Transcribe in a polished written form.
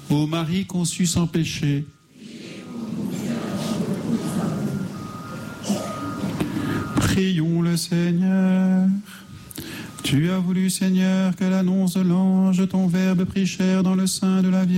Ô Marie conçue sans péché, prions le Seigneur. Tu as voulu, Seigneur, que l'annonce de l'ange, ton Verbe prit chair dans le sein de la Vierge